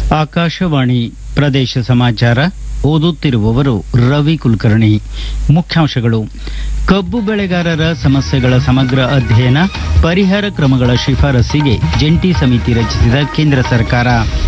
ಆಕಾಶವಾಣಿ ಪ್ರದೇಶ ಸಮಾಚಾರ ಓದುತ್ತಿರುವವರು ರವಿ ಕುಲಕರ್ಣಿ. ಮುಖ್ಯಾಂಶಗಳು: ಕಬ್ಬು ಬೆಳೆಗಾರರ ಸಮಸ್ಯೆಗಳ ಸಮಗ್ರ ಅಧ್ಯಯನ, ಪರಿಹಾರ ಕ್ರಮಗಳ ಶಿಫಾರಸ್ಸಿಗೆ ಜಂಟಿ ಸಮಿತಿ ರಚಿಸಿದ ಕೇಂದ್ರ ಸರ್ಕಾರ.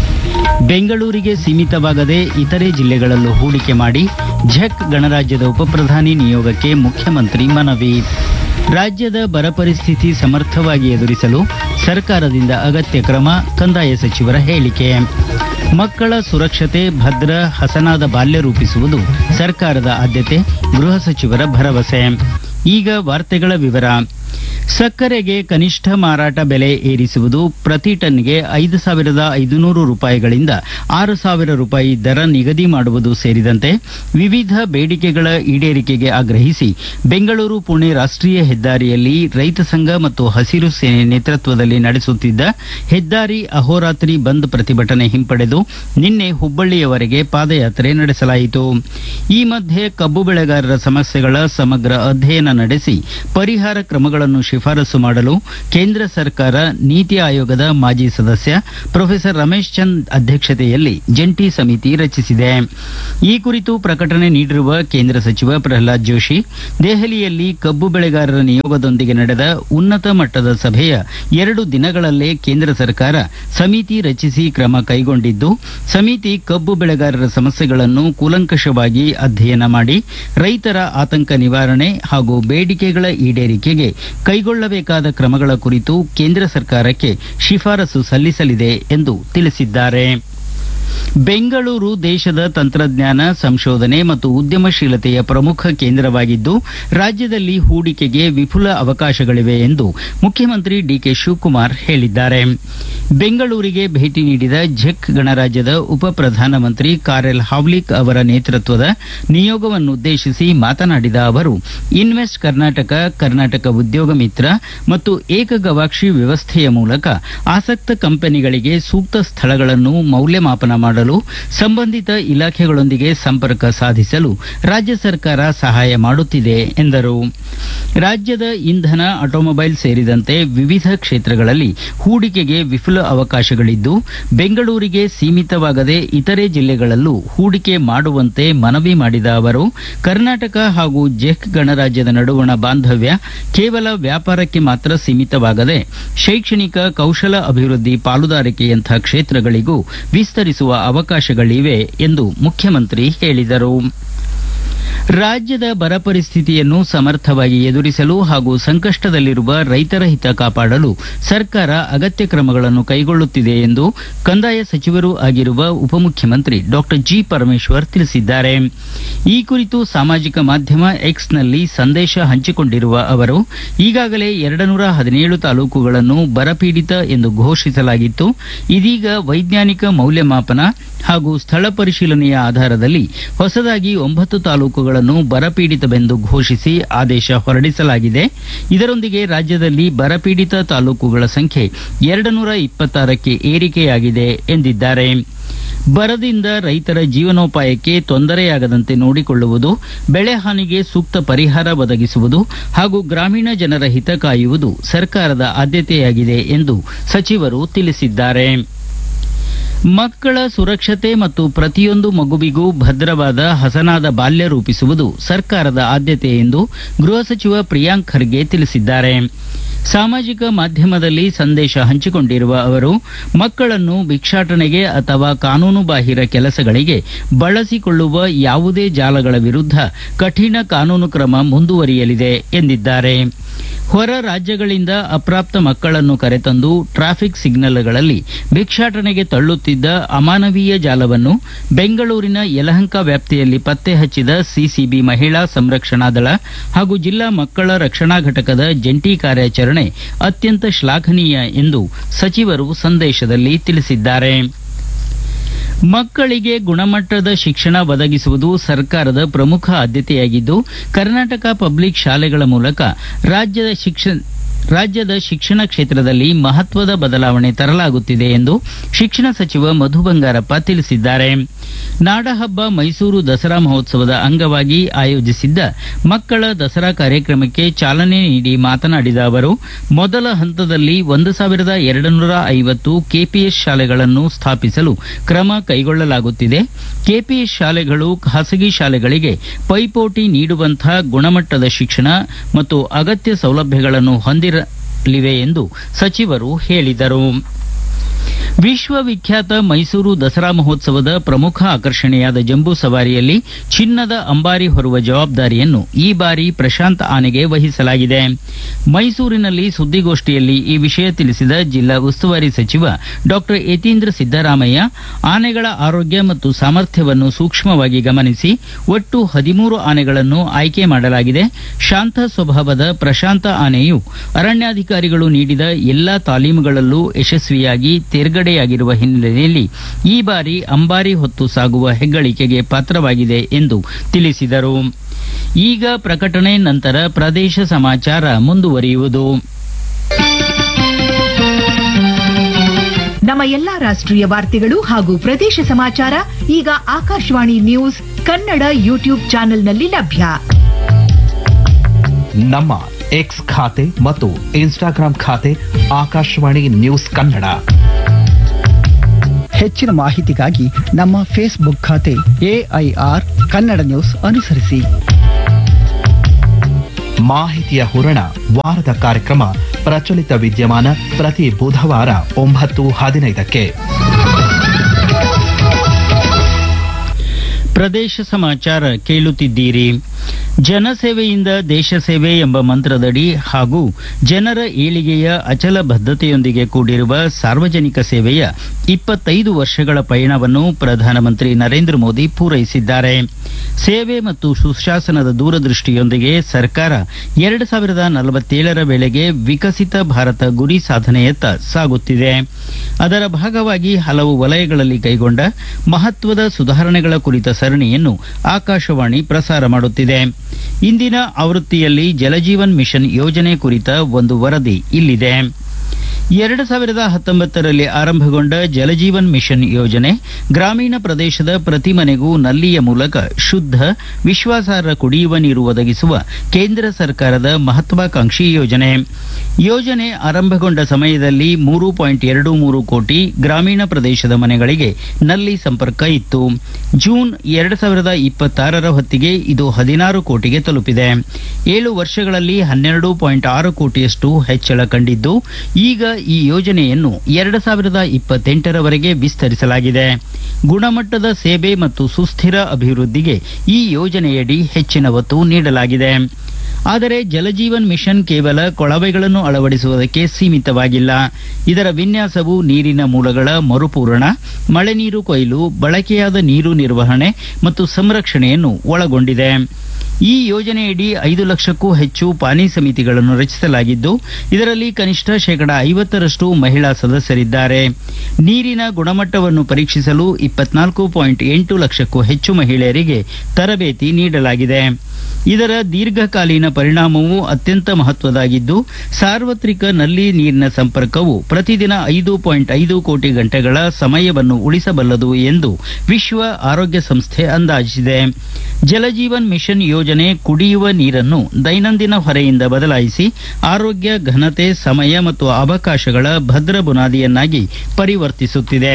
ಬೆಂಗಳೂರಿಗೆ ಸೀಮಿತವಾಗದೆ ಇತರೆ ಜಿಲ್ಲೆಗಳಲ್ಲೂ ಹೂಡಿಕೆ ಮಾಡಿ ಝೆಕ್ ಗಣರಾಜ್ಯದ ಉಪಪ್ರಧಾನಿ ನಿಯೋಗಕ್ಕೆ ಮುಖ್ಯಮಂತ್ರಿ ಮನವಿ. ರಾಜ್ಯದ ಬರ ಪರಿಸ್ಥಿತಿ ಸಮರ್ಥವಾಗಿ ಎದುರಿಸಲು ಸರ್ಕಾರದಿಂದ ಅಗತ್ಯ ಕ್ರಮ, ಕಂದಾಯ ಸಚಿವರ ಹೇಳಿಕೆ. ಮಕ್ಕಳ ಸುರಕ್ಷತೆ, ಭದ್ರ ಹಸನಾದ ಬಾಲ್ಯ ರೂಪಿಸುವುದು ಸರ್ಕಾರದ ಆದ್ಯತೆ, ಗೃಹ ಸಚಿವರ ಭರವಸೆ. ಈಗ ವಾರ್ತೆಗಳ ವಿವರ. ಸಕ್ಕರೆಗೆ ಕನಿಷ್ಠ ಮಾರಾಟ ಬೆಲೆ ಏರಿಸುವುದು, ಪ್ರತಿ ಟನ್ಗೆ 5,500 ರೂಪಾಯಿಗಳಿಂದ 6,000 ರೂಪಾಯಿ ದರ ನಿಗದಿ ಮಾಡುವುದು ಸೇರಿದಂತೆ ವಿವಿಧ ಬೇಡಿಕೆಗಳ ಈಡೇರಿಕೆಗೆ ಆಗ್ರಹಿಸಿ ಬೆಂಗಳೂರು ಪುಣೆ ರಾಷ್ಟ್ರೀಯ ಹೆದ್ದಾರಿಯಲ್ಲಿ ರೈತ ಸಂಘ ಮತ್ತು ಹಸಿರು ಸೇನೆ ನೇತೃತ್ವದಲ್ಲಿ ನಡೆಸುತ್ತಿದ್ದ ಹೆದ್ದಾರಿ ಅಹೋರಾತ್ರಿ ಬಂದ್ ಪ್ರತಿಭಟನೆ ಹಿಂಪಡೆದು ನಿನ್ನೆ ಹುಬ್ಬಳ್ಳಿಯವರೆಗೆ ಪಾದಯಾತ್ರೆ ನಡೆಸಲಾಯಿತು. ಈ ಮಧ್ಯೆ ಕಬ್ಬು ಬೆಳೆಗಾರರ ಸಮಸ್ಯೆಗಳ ಸಮಗ್ರ ಅಧ್ಯಯನ ನಡೆಸಿ ಪರಿಹಾರ ಕ್ರಮಗಳನ್ನು ಶಿಫಾರಸು ಮಾಡಲು ಕೇಂದ್ರ ಸರ್ಕಾರ ನೀತಿ ಆಯೋಗದ ಮಾಜಿ ಸದಸ್ಯ ಪ್ರೊಫೆಸರ್ ರಮೇಶ್ ಚಂದ್ ಅಧ್ಯಕ್ಷತೆಯಲ್ಲಿ ಜಂಟಿ ಸಮಿತಿ ರಚಿಸಿದೆ. ಈ ಕುರಿತು ಪ್ರಕಟಣೆ ನೀಡಿರುವ ಕೇಂದ್ರ ಸಚಿವ ಪ್ರಹ್ಲಾದ್ ಜೋಶಿ, ದೆಹಲಿಯಲ್ಲಿ ಕಬ್ಬು ಬೆಳೆಗಾರರ ನಿಯೋಗದೊಂದಿಗೆ ನಡೆದ ಉನ್ನತ ಮಟ್ಟದ ಸಭೆಯ 2 ದಿನಗಳಲ್ಲೇ ಕೇಂದ್ರ ಸರ್ಕಾರ ಸಮಿತಿ ರಚಿಸಿ ಕ್ರಮ ಕೈಗೊಂಡಿದ್ದು, ಸಮಿತಿ ಕಬ್ಬು ಬೆಳೆಗಾರರ ಸಮಸ್ಯೆಗಳನ್ನು ಕೂಲಂಕಷವಾಗಿ ಅಧ್ಯಯನ ಮಾಡಿ ರೈತರ ಆತಂಕ ನಿವಾರಣೆ ಹಾಗೂ ಬೇಡಿಕೆಗಳ ಈಡೇರಿಕೆಗೆ ಕೈಗೊಳ್ಳಬೇಕಾದ ಕ್ರಮಗಳ ಕುರಿತು ಕೇಂದ್ರ ಸರ್ಕಾರಕ್ಕೆ ಶಿಫಾರಸು ಸಲ್ಲಿಸಲಿದೆ ಎಂದು ತಿಳಿಸಿದ್ದಾರೆ. ಬೆಂಗಳೂರು ದೇಶದ ತಂತ್ರಜ್ಞಾನ, ಸಂಶೋಧನೆ ಮತ್ತು ಉದ್ಯಮಶೀಲತೆಯ ಪ್ರಮುಖ ಕೇಂದ್ರವಾಗಿದ್ದು, ರಾಜ್ಯದಲ್ಲಿ ಹೂಡಿಕೆಗೆ ವಿಪುಲ ಅವಕಾಶಗಳಿವೆ ಎಂದು ಮುಖ್ಯಮಂತ್ರಿ ಡಿಕೆ ಶಿವಕುಮಾರ್ ಹೇಳಿದ್ದಾರೆ. ಬೆಂಗಳೂರಿಗೆ ಭೇಟಿ ನೀಡಿದ ಝೆಕ್ ಗಣರಾಜ್ಯದ ಉಪ ಪ್ರಧಾನಮಂತ್ರಿ ಕಾರೆಲ್ ಹಾವ್ಲಿಕ್ ಅವರ ನೇತೃತ್ವದ ನಿಯೋಗವನ್ನುದ್ದೇಶಿಸಿ ಮಾತನಾಡಿದ ಅವರು, ಇನ್ವೆಸ್ಟ್ ಕರ್ನಾಟಕ, ಕರ್ನಾಟಕ ಉದ್ಯೋಗ ಮಿತ್ರ ಮತ್ತು ಏಕ ಗವಾಕ್ಷಿ ವ್ಯವಸ್ಥೆಯ ಮೂಲಕ ಆಸಕ್ತ ಕಂಪನಿಗಳಿಗೆ ಸೂಕ್ತ ಸ್ಥಳಗಳನ್ನು ಮೌಲ್ಯಮಾಪನ ಮಾಡಲು ಸಂಬಂಧಿತ ಇಲಾಖೆಗಳೊಂದಿಗೆ ಸಂಪರ್ಕ ಸಾಧಿಸಲು ರಾಜ್ಯ ಸರ್ಕಾರ ಸಹಾಯ ಮಾಡುತ್ತಿದೆ ಎಂದರು. ರಾಜ್ಯದ ಇಂಧನ, ಆಟೋಮೊಬೈಲ್ ಸೇರಿದಂತೆ ವಿವಿಧ ಕ್ಷೇತ್ರಗಳಲ್ಲಿ ಹೂಡಿಕೆಗೆ ವಿಪುಲ ಅವಕಾಶಗಳಿದ್ದು, ಬೆಂಗಳೂರಿಗೆ ಸೀಮಿತವಾಗದೆ ಇತರೆ ಜಿಲ್ಲೆಗಳಲ್ಲೂ ಹೂಡಿಕೆ ಮಾಡುವಂತೆ ಮನವಿ ಮಾಡಿದ ಅವರು, ಕರ್ನಾಟಕ ಹಾಗೂ ಝೆಕ್ ಗಣರಾಜ್ಯದ ನಡುವಣ ಬಾಂಧವ್ಯ ಕೇವಲ ವ್ಯಾಪಾರಕ್ಕೆ ಮಾತ್ರ ಸೀಮಿತವಾಗದೆ ಶೈಕ್ಷಣಿಕ, ಕೌಶಲ ಅಭಿವೃದ್ಧಿ, ಪಾಲುದಾರಿಕೆಯಂಥ ಕ್ಷೇತ್ರಗಳಿಗೂ ವಿಸ್ತರಿಸುವ ಅವಕಾಶಗಳಿವೆ ಎಂದು ಮುಖ್ಯಮಂತ್ರಿ ಹೇಳಿದರು. ರಾಜ್ಯದ ಬರ ಪರಿಸ್ಥಿತಿಯನ್ನು ಸಮರ್ಥವಾಗಿ ಎದುರಿಸಲು ಹಾಗೂ ಸಂಕಷ್ಟದಲ್ಲಿರುವ ರೈತರ ಹಿತ ಕಾಪಾಡಲು ಸರ್ಕಾರ ಅಗತ್ಯ ಕ್ರಮಗಳನ್ನು ಕೈಗೊಳ್ಳುತ್ತಿದೆ ಎಂದು ಕಂದಾಯ ಸಚಿವರೂ ಆಗಿರುವ ಉಪಮುಖ್ಯಮಂತ್ರಿ ಡಾಕ್ಟರ್ ಜಿ. ಪರಮೇಶ್ವರ್ ತಿಳಿಸಿದ್ದಾರೆ. ಈ ಕುರಿತು ಸಾಮಾಜಿಕ ಮಾಧ್ಯಮ ಎಕ್ಸ್ನಲ್ಲಿ ಸಂದೇಶ ಹಂಚಿಕೊಂಡಿರುವ ಅವರು, ಈಗಾಗಲೇ 217 ತಾಲೂಕುಗಳನ್ನು ಬರಪೀಡಿತ ಎಂದು ಘೋಷಿಸಲಾಗಿತ್ತು. ಇದೀಗ ವೈಜ್ಞಾನಿಕ ಮೌಲ್ಯಮಾಪನ ಹಾಗೂ ಸ್ಥಳ ಪರಿಶೀಲನೆಯ ಆಧಾರದಲ್ಲಿ ಹೊಸದಾಗಿ 9 ತಾಲೂಕುಗಳನ್ನು ಬರಪೀಡಿತವೆಂದು ಘೋಷಿಸಿ ಆದೇಶ ಹೊರಡಿಸಲಾಗಿದೆ. ಇದರೊಂದಿಗೆ ರಾಜ್ಯದಲ್ಲಿ ಬರಪೀಡಿತ ತಾಲೂಕುಗಳ ಸಂಖ್ಯೆ 226ಕ್ಕೆ ಏರಿಕೆಯಾಗಿದೆ ಎಂದಿದ್ದಾರೆ. ಬರದಿಂದ ರೈತರ ಜೀವನೋಪಾಯಕ್ಕೆ ತೊಂದರೆಯಾಗದಂತೆ ನೋಡಿಕೊಳ್ಳುವುದು, ಬೆಳೆ ಹಾನಿಗೆ ಸೂಕ್ತ ಪರಿಹಾರ ಒದಗಿಸುವುದು ಹಾಗೂ ಗ್ರಾಮೀಣ ಜನರ ಹಿತ ಕಾಯುವುದು ಸರ್ಕಾರದ ಆದ್ಯತೆಯಾಗಿದೆ ಎಂದು ಸಚಿವರು ತಿಳಿಸಿದ್ದಾರೆ. ಮಕ್ಕಳ ಸುರಕ್ಷತೆ ಮತ್ತು ಪ್ರತಿಯೊಂದು ಮಗುವಿಗೂ ಭದ್ರವಾದ ಹಸನಾದ ಬಾಲ್ಯ ರೂಪಿಸುವುದು ಸರ್ಕಾರದ ಆದ್ಯತೆ ಎಂದು ಗೃಹ ಸಚಿವ ಪ್ರಿಯಾಂಕ್ ಖರ್ಗೆ ತಿಳಿಸಿದ್ದಾರೆ. ಸಾಮಾಜಿಕ ಮಾಧ್ಯಮದಲ್ಲಿ ಸಂದೇಶ ಹಂಚಿಕೊಂಡಿರುವ ಅವರು, ಮಕ್ಕಳನ್ನು ಭಿಕ್ಷಾಟನೆಗೆ ಅಥವಾ ಕಾನೂನುಬಾಹಿರ ಕೆಲಸಗಳಿಗೆ ಬಳಸಿಕೊಳ್ಳುವ ಯಾವುದೇ ಜಾಲಗಳ ವಿರುದ್ಧ ಕಠಿಣ ಕಾನೂನು ಕ್ರಮ ಮುಂದುವರಿಯಲಿದೆ ಎಂದಿದ್ದಾರೆ. ಹೊರ ರಾಜ್ಯಗಳಿಂದ ಅಪ್ರಾಪ್ತ ಮಕ್ಕಳನ್ನು ಕರೆತಂದು ಟ್ರಾಫಿಕ್ ಸಿಗ್ನಲ್ಗಳಲ್ಲಿ ಭಿಕ್ಷಾಟನೆಗೆ ತಳ್ಳುತ್ತಿದ್ದ ಅಮಾನವೀಯ ಜಾಲವನ್ನು ಬೆಂಗಳೂರಿನ ಯಲಹಂಕ ವ್ಯಾಪ್ತಿಯಲ್ಲಿ ಪತ್ತೆ ಹಚ್ಚಿದ ಸಿಸಿಬಿ ಮಹಿಳಾ ಸಂರಕ್ಷಣಾ ದಳ ಹಾಗೂ ಜಿಲ್ಲಾ ಮಕ್ಕಳ ರಕ್ಷಣಾ ಘಟಕದ ಜಂಟಿ ಕಾರ್ಯಾಚರಣೆ ಅತ್ಯಂತ ಶ್ಲಾಘನೀಯ ಎಂದು ಸಚಿವರು ಸಂದೇಶದಲ್ಲಿ ತಿಳಿಸಿದ್ದಾರೆ. ಮಕ್ಕಳಿಗೆ ಗುಣಮಟ್ಟದ ಶಿಕ್ಷಣ ಒದಗಿಸುವುದು ಸರ್ಕಾರದ ಪ್ರಮುಖ ಆದ್ಯತೆಯಾಗಿದ್ದು, ಕರ್ನಾಟಕ ಪಬ್ಲಿಕ್ ಶಾಲೆಗಳ ಮೂಲಕ ರಾಜ್ಯದ ರಾಜ್ಯದ ಶಿಕ್ಷಣ ಕ್ಷೇತ್ರದಲ್ಲಿ ಮಹತ್ವದ ಬದಲಾವಣೆ ತರಲಾಗುತ್ತಿದೆ ಎಂದು ಶಿಕ್ಷಣ ಸಚಿವ ಮಧು ಬಂಗಾರಪ್ಪ ತಿಳಿಸಿದ್ದಾರೆ. ನಾಡಹಬ್ಬ ಮೈಸೂರು ದಸರಾ ಮಹೋತ್ಸವದ ಅಂಗವಾಗಿ ಆಯೋಜಿಸಿದ್ದ ಮಕ್ಕಳ ದಸರಾ ಕಾರ್ಯಕ್ರಮಕ್ಕೆ ಚಾಲನೆ ನೀಡಿ ಮಾತನಾಡಿದ ಅವರು, ಮೊದಲ ಹಂತದಲ್ಲಿ 1250 ಕೆಪಿಎಸ್ ಶಾಲೆಗಳನ್ನು ಸ್ಥಾಪಿಸಲು ಕ್ರಮ ಕೈಗೊಳ್ಳಲಾಗುತ್ತಿದೆ. ಕೆಪಿಎಸ್ ಶಾಲೆಗಳು ಖಾಸಗಿ ಶಾಲೆಗಳಿಗೆ ಪೈಪೋಟಿ ನೀಡುವಂತಹ ಗುಣಮಟ್ಟದ ಶಿಕ್ಷಣ ಮತ್ತು ಅಗತ್ಯ ಸೌಲಭ್ಯಗಳನ್ನು ಹೊಂದಿರಲಿವೆ ಎಂದು ಸಚಿವರು ಹೇಳಿದರು. ವಿಶ್ವವಿಖ್ಯಾತ ಮೈಸೂರು ದಸರಾ ಮಹೋತ್ಸವದ ಪ್ರಮುಖ ಆಕರ್ಷಣೆಯಾದ ಜಂಬೂ ಸವಾರಿಯಲ್ಲಿ ಚಿನ್ನದ ಅಂಬಾರಿ ಹೊರುವ ಜವಾಬ್ದಾರಿಯನ್ನು ಈ ಬಾರಿ ಪ್ರಶಾಂತ್ ಆನೆಗೆ ವಹಿಸಲಾಗಿದೆ. ಮೈಸೂರಿನಲ್ಲಿ ಸುದ್ದಿಗೋಷ್ಠಿಯಲ್ಲಿ ಈ ವಿಷಯ ತಿಳಿಸಿದ ಜಿಲ್ಲಾ ಉಸ್ತುವಾರಿ ಸಚಿವ ಡಾ ಯತೀಂದ್ರ ಸಿದ್ದರಾಮಯ್ಯ, ಆನೆಗಳ ಆರೋಗ್ಯ ಮತ್ತು ಸಾಮರ್ಥ್ಯವನ್ನು ಸೂಕ್ಷ್ಮವಾಗಿ ಗಮನಿಸಿ ಒಟ್ಟು 13 ಆನೆಗಳನ್ನು ಆಯ್ಕೆ ಮಾಡಲಾಗಿದೆ. ಶಾಂತ ಸ್ವಭಾವದ ಪ್ರಶಾಂತ ಆನೆಯು ಅರಣ್ಯಾಧಿಕಾರಿಗಳು ನೀಡಿದ ಎಲ್ಲಾ ತಾಲೀಮುಗಳಲ್ಲೂ ಯಶಸ್ವಿಯಾಗಿ ತೇರ್ಗಡೆಯಾಗಿರುವ ಹಿನ್ನೆಲೆಯಲ್ಲಿ ಈ ಬಾರಿ ಅಂಬಾರಿ ಹೊತ್ತು ಸಾಗುವ ಹೆಗ್ಗಳಿಕೆಗೆ ಪಾತ್ರವಾಗಿದೆ ಎಂದು ತಿಳಿಸಿದರು. ಈಗ ಪ್ರಕಟಣೆ ನಂತರ ಪ್ರದೇಶ ಸಮಾಚಾರ ಮುಂದುವರಿಯುವುದು. ನಮ್ಮ ಎಲ್ಲಾ ರಾಷ್ಟ್ರೀಯ ವಾರ್ತೆಗಳು ಹಾಗೂ ಪ್ರದೇಶ ಸಮಾಚಾರ ಈಗ ಆಕಾಶವಾಣಿ ನ್ಯೂಸ್ ಕನ್ನಡ ಯೂಟ್ಯೂಬ್ ಚಾನೆಲ್ನಲ್ಲಿ ಲಭ್ಯ. ನಮ್ಮ ಎಕ್ಸ್ ಖಾತೆ ಮತ್ತು ಇನ್ಸ್ಟಾಗ್ರಾಂ ಖಾತೆ ಆಕಾಶವಾಣಿ ನ್ಯೂಸ್ ಕನ್ನಡ. ಹೆಚ್ಚಿನ ಮಾಹಿತಿಗಾಗಿ ನಮ್ಮ ಫೇಸ್ಬುಕ್ ಖಾತೆ ಎಐಆರ್ ಕನ್ನಡ ನ್ಯೂಸ್ ಅನುಸರಿಸಿ. ಮಾಹಿತಿಯ ಹೂರಣ ವಾರದ ಕಾರ್ಯಕ್ರಮ ಪ್ರಚಲಿತ ವಿದ್ಯಮಾನ ಪ್ರತಿ ಬುಧವಾರ 9:15ಕ್ಕೆ. ಪ್ರದೇಶ ಸಮಾಚಾರ ಕೇಳುತ್ತಿದ್ದೀರಿ. ಜನಸೇವೆಯಿಂದ ದೇಶ ಸೇವೆ ಎಂಬ ಮಂತ್ರದಡಿ ಹಾಗೂ ಜನರ ಏಳಿಗೆಯ ಅಚಲ ಬದ್ಧತೆಯೊಂದಿಗೆ ಕೂಡಿರುವ ಸಾರ್ವಜನಿಕ ಸೇವೆಯ 25 ವರ್ಷಗಳ ಪಯಣವನ್ನು ಪ್ರಧಾನಮಂತ್ರಿ ನರೇಂದ್ರ ಮೋದಿ ಪೂರೈಸಿದ್ದಾರೆ. ಸೇವೆ ಮತ್ತು ಸುಶಾಸನದ ದೂರದೃಷ್ಟಿಯೊಂದಿಗೆ ಸರ್ಕಾರ 2047ರ ವೇಳೆಗೆ ವಿಕಸಿತ ಭಾರತ ಗುರಿ ಸಾಧನೆಯತ್ತ ಸಾಗುತ್ತಿದೆ. ಅದರ ಭಾಗವಾಗಿ ಹಲವು ವಲಯಗಳಲ್ಲಿ ಕೈಗೊಂಡ ಮಹತ್ವದ ಸುಧಾರಣೆಗಳ ಕುರಿತ ಸರಣಿಯನ್ನು ಆಕಾಶವಾಣಿ ಪ್ರಸಾರ ಮಾಡುತ್ತಿದೆ. ಇಂದಿನ ಆವೃತ್ತಿಯಲ್ಲಿ ಜಲಜೀವನ್ ಮಿಷನ್ ಯೋಜನೆ ಕುರಿತ ಒಂದು ವರದಿ ಇಲ್ಲಿದೆ. 2019ರಲ್ಲಿ ಆರಂಭಗೊಂಡ ಜಲಜೀವನ್ ಮಿಷನ್ ಯೋಜನೆ ಗ್ರಾಮೀಣ ಪ್ರದೇಶದ ಪ್ರತಿ ಮನೆಗೂ ನಲ್ಲಿಯ ಮೂಲಕ ಶುದ್ಧ, ವಿಶ್ವಾಸಾರ್ಹ ಕುಡಿಯುವ ನೀರು ಒದಗಿಸುವ ಕೇಂದ್ರ ಸರ್ಕಾರದ ಮಹತ್ವಾಕಾಂಕ್ಷಿ ಯೋಜನೆ. ಯೋಜನೆ ಆರಂಭಗೊಂಡ ಸಮಯದಲ್ಲಿ 3.23 ಕೋಟಿ ಗ್ರಾಮೀಣ ಪ್ರದೇಶದ ಮನೆಗಳಿಗೆ ನಲ್ಲಿ ಸಂಪರ್ಕ ಇತ್ತು. ಜೂನ್ 2026ರ ಹೊತ್ತಿಗೆ ಇದು 16 ಕೋಟಿಗೆ ತಲುಪಿದೆ. 7 ವರ್ಷಗಳಲ್ಲಿ 12.6 ಕೋಟಿಯಷ್ಟು ಹೆಚ್ಚಳ ಕಂಡಿದ್ದು, ಈಗ ಈ ಯೋಜನೆಯನ್ನು 2028ರವರೆಗೆ ವಿಸ್ತರಿಸಲಾಗಿದೆ. ಗುಣಮಟ್ಟದ ಸೇವೆ ಮತ್ತು ಸುಸ್ಥಿರ ಅಭಿವೃದ್ಧಿಗೆ ಈ ಯೋಜನೆಯಡಿ ಹೆಚ್ಚಿನ ಒತ್ತು ನೀಡಲಾಗಿದೆ. ಆದರೆ ಜಲಜೀವನ್ ಮಿಷನ್ ಕೇವಲ ಕೊಳವೆಗಳನ್ನು ಅಳವಡಿಸುವುದಕ್ಕೆ ಸೀಮಿತವಾಗಿಲ್ಲ. ಇದರ ವಿನ್ಯಾಸವು ನೀರಿನ ಮೂಲಗಳ ಮರುಪೂರಣ, ಮಳೆ ನೀರು ಕೊಯ್ಲು, ಬಳಕೆಯಾದ ನೀರು ನಿರ್ವಹಣೆ ಮತ್ತು ಸಂರಕ್ಷಣೆಯನ್ನು ಒಳಗೊಂಡಿದೆ. ಈ ಯೋಜನೆಯಡಿ 5 ಲಕ್ಷಕ್ಕೂ ಹೆಚ್ಚು ಪಾನಿ ಸಮಿತಿಗಳನ್ನು ರಚಿಸಲಾಗಿದ್ದು, ಇದರಲ್ಲಿ ಕನಿಷ್ಠ 50% ಮಹಿಳಾ ಸದಸ್ಯರಿದ್ದಾರೆ. ನೀರಿನ ಗುಣಮಟ್ಟವನ್ನು ಪರೀಕ್ಷಿಸಲು 24.8 ಲಕ್ಷಕ್ಕೂ ಹೆಚ್ಚು ಮಹಿಳೆಯರಿಗೆ ತರಬೇತಿ ನೀಡಲಾಗಿದೆ. ಇದರ ದೀರ್ಘಕಾಲೀನ ಪರಿಣಾಮವು ಅತ್ಯಂತ ಮಹತ್ವದಾಗಿದ್ದು, ಸಾರ್ವತ್ರಿಕ ನಲ್ಲಿ ನೀರಿನ ಸಂಪರ್ಕವು ಪ್ರತಿದಿನ 5.5 ಕೋಟಿ ಗಂಟೆಗಳ ಸಮಯವನ್ನು ಉಳಿಸಬಲ್ಲದು ಎಂದು ವಿಶ್ವ ಆರೋಗ್ಯ ಸಂಸ್ಥೆ ಅಂದಾಜಿಸಿದೆ. ಜಲಜೀವನ್ ಮಿಷನ್ ಯೋಜನೆ ಕುಡಿಯುವ ನೀರನ್ನು ದೈನಂದಿನ ಹೊರೆಯಿಂದ ಬದಲಾಯಿಸಿ ಆರೋಗ್ಯ, ಘನತೆ, ಸಮಯ ಮತ್ತು ಅವಕಾಶಗಳ ಭದ್ರ ಬುನಾದಿಯನ್ನಾಗಿ ಪರಿವರ್ತಿಸುತ್ತಿದೆ.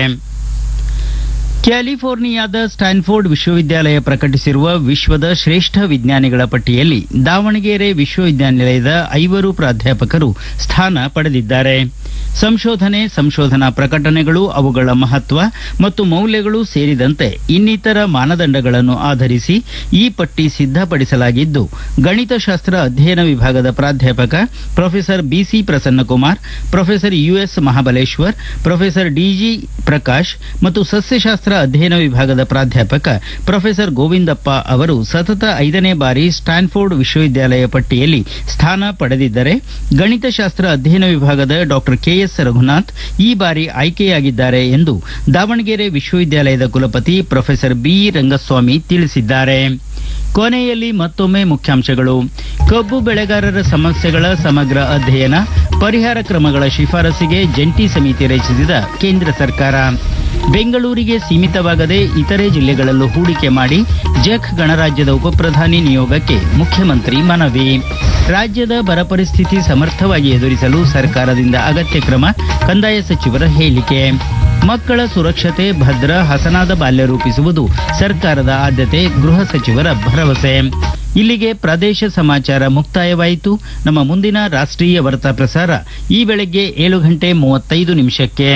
ಕ್ಯಾಲಿಫೋರ್ನಿಯಾದ ಸ್ಟ್ಯಾನ್ಫೋರ್ಡ್ ವಿಶ್ವವಿದ್ಯಾಲಯ ಪ್ರಕಟಿಸಿರುವ ವಿಶ್ವದ ಶ್ರೇಷ್ಠ ವಿಜ್ಞಾನಿಗಳ ಪಟ್ಟಿಯಲ್ಲಿ ದಾವಣಗೆರೆ ವಿಶ್ವವಿದ್ಯಾನಿಲಯದ 5 ಪ್ರಾಧ್ಯಾಪಕರು ಸ್ಥಾನ ಪಡೆದಿದ್ದಾರೆ. ಸಂಶೋಧನೆ, ಸಂಶೋಧನಾ ಪ್ರಕಟಣೆಗಳು, ಅವುಗಳ ಮಹತ್ವ ಮತ್ತು ಮೌಲ್ಯಗಳು ಸೇರಿದಂತೆ ಇನ್ನಿತರ ಮಾನದಂಡಗಳನ್ನು ಆಧರಿಸಿ ಈ ಪಟ್ಟಿ ಸಿದ್ಧಪಡಿಸಲಾಗಿದ್ದು, ಗಣಿತಶಾಸ್ತ್ರ ಅಧ್ಯಯನ ವಿಭಾಗದ ಪ್ರಾಧ್ಯಾಪಕ ಪ್ರೊಫೆಸರ್ ಬಿಸಿ Prasannakumar, professor US Mahabaleshwar, professor DG Prakash ಮತ್ತು ಸಸ್ಯಶಾಸ್ತ್ರ ಅಧ್ಯಯನ ವಿಭಾಗದ ಪ್ರಾಧ್ಯಾಪಕ ಪ್ರೊಫೆಸರ್ ಗೋವಿಂದಪ್ಪ ಅವರು ಸತತ 5ನೇ ಬಾರಿ ಸ್ಟ್ಯಾನ್ಫೋರ್ಡ್ ವಿಶ್ವವಿದ್ಯಾಲಯ ಪಟ್ಟಿಯಲ್ಲಿ ಸ್ಥಾನ ಪಡೆದಿದ್ದರೆ, ಗಣಿತಶಾಸ್ತ್ರ ಅಧ್ಯಯನ ವಿಭಾಗದ ಡಾಕ್ಟರ್ ಕೆಎಸ್ ರಘುನಾಥ್ ಈ ಬಾರಿ ಆಯ್ಕೆಯಾಗಿದ್ದಾರೆ ಎಂದು ದಾವಣಗೆರೆ ವಿಶ್ವವಿದ್ಯಾಲಯದ ಕುಲಪತಿ ಪ್ರೊಫೆಸರ್ ಬಿ ರಂಗಸ್ವಾಮಿ ತಿಳಿಸಿದ್ದಾರೆ. ಕೊನೆಯಲ್ಲಿ ಮತ್ತೊಮ್ಮೆ ಮುಖ್ಯಾಂಶಗಳು. ಕಬ್ಬು ಬೆಳೆಗಾರರ ಸಮಸ್ಯೆಗಳ ಸಮಗ್ರ ಅಧ್ಯಯನ ಪರಿಹಾರ ಕ್ರಮಗಳ ಶಿಫಾರಸಿಗೆ ಜಂಟಿ ಸಮಿತಿ ರಚಿಸಿದ ಕೇಂದ್ರ ಸರ್ಕಾರ. ಬೆಂಗಳೂರಿಗೆ ಸೀಮಿತವಾಗದೆ ಇತರೆ ಜಿಲ್ಲೆಗಳಲ್ಲೂ ಹೂಡಿಕೆ ಮಾಡಿ ಜೆಕ್ ಗಣರಾಜ್ಯದ ಉಪಪ್ರಧಾನಿ ನಿಯೋಗಕ್ಕೆ ಮುಖ್ಯಮಂತ್ರಿ ಮನವಿ. ರಾಜ್ಯದ ಬರ ಪರಿಸ್ಥಿತಿ ಸಮರ್ಥವಾಗಿ ಎದುರಿಸಲು ಸರ್ಕಾರದಿಂದ ಅಗತ್ಯ ಕ್ರಮ, ಕಂದಾಯ ಸಚಿವರ ಹೇಳಿಕೆ. ಮಕ್ಕಳ ಸುರಕ್ಷತೆ, ಭದ್ರ ಹಸನಾದ ಬಾಲ್ಯ ರೂಪಿಸುವುದು ಸರ್ಕಾರದ ಆದ್ಯತೆ, ಗೃಹ ಸಚಿವರ ಭರವಸೆ. ಇಲ್ಲಿಗೆ ಪ್ರದೇಶ ಸಮಾಚಾರ ಮುಕ್ತಾಯವಾಯಿತು. ನಮ್ಮ ಮುಂದಿನ ರಾಷ್ಟ್ರೀಯ ವಾರ್ತಾ ಪ್ರಸಾರ ಈ ಬೆಳಗ್ಗೆ 7:35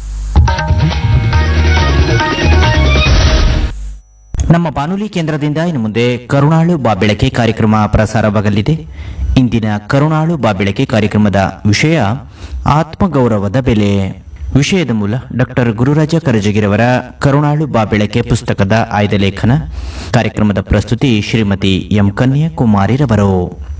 ನಮ್ಮ ಬಾನುಲಿ ಕೇಂದ್ರದಿಂದ ಇನ್ನು ಮುಂದೆ ಕರುಣಾಳು ಬಾಬೆಳಕೆ ಕಾರ್ಯಕ್ರಮ ಪ್ರಸಾರವಾಗಲಿದೆ. ಇಂದಿನ ಕರುಣಾಳು ಬಾಬೆಳಕೆ ಕಾರ್ಯಕ್ರಮದ ವಿಷಯ ಆತ್ಮಗೌರವದ ಬೆಲೆ. ವಿಷಯದ ಮೂಲ ಡಾಕ್ಟರ್ ಗುರುರಾಜ ಕರಜಗಿರವರ ಕರುಣಾಳು ಬಾಬೆಳಕೆ ಪುಸ್ತಕದ ಆಯ್ದ ಲೇಖನ. ಕಾರ್ಯಕ್ರಮದ ಪ್ರಸ್ತುತಿ ಶ್ರೀಮತಿ ಎಂ ಕನ್ಯಾಕುಮಾರಿರವರು.